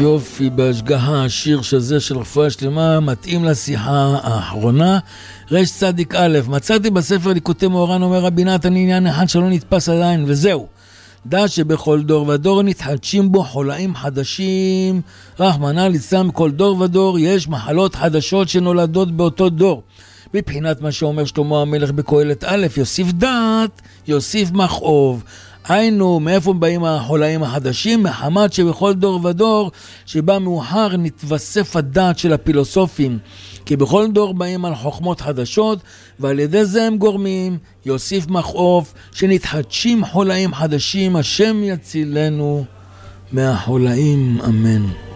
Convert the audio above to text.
יופי בהשגחה. השיר שזה של רפואה שלמה מתאים לשיחה האחרונה. רש צדיק א', מצאתי בספר ליקוטי מאורן אומר רבי נתן עניין אחד שלא נתפס עדיין, וזהו, דע שבכל דור ודור נתחדשים בו חולאים חדשים, רחמנא ליצלן. בכל דור ודור יש מחלות חדשות שנולדות באותו דור. מבחינת מה שאומר שלמה המלך בקהלת א', יוסיף דעת יוסיף מכאוב. היינו, מאיפה באים החולאים החדשים? מחמת שבכל דור ודור שבא מאוחר נתווסף הדעת של הפילוסופים, כי בכל דור באים על חוכמות חדשות, ועל ידי זה הם גורמים יוסיף מכאוב, שנתחדשים חולאים חדשים. השם יצילנו מהחולאים, אמן.